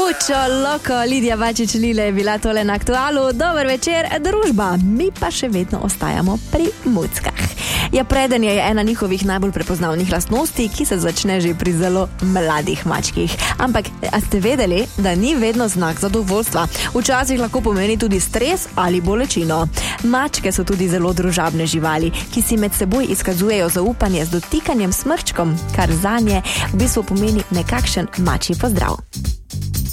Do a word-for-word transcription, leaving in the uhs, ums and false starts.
Mučo, loko, Lidija Bačič-Lile je bila tole na Aktualu. Dober večer, družba. Mi pa še vedno ostajamo pri muckah. Ja, predenje je ena njihovih najbolj prepoznavnih lastnosti, ki se začne že pri zelo mladih mačkih. Ampak, a ste vedeli, da ni vedno znak zadovoljstva? Včasih lahko pomeni tudi stres ali bolečino. Mačke so tudi zelo družabne živali, ki si med seboj izkazujejo zaupanje z dotikanjem smrčkom, kar zanje v bistvu pomeni nekakšen mačji pozdrav.